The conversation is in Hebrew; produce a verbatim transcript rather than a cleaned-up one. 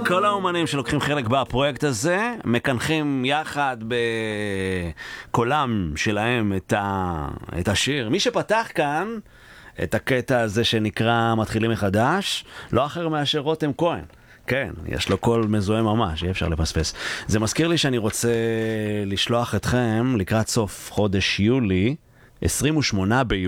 כל האומנים שלוקחים חלק בפרויקט הזה, מקנחים יחד בקולם שלהם את, ה... את השיר. מי שפתח כאן את הקטע הזה שנקרא מתחילים מחדש, לא אחר מאשר רותם כהן. כן, יש לו קול מזוהה ממש, אי אפשר לפספס. זה מזכיר לי שאני רוצה לשלוח אתכם לקראת סוף חודש יולי, עשרים ושמונה ביולי,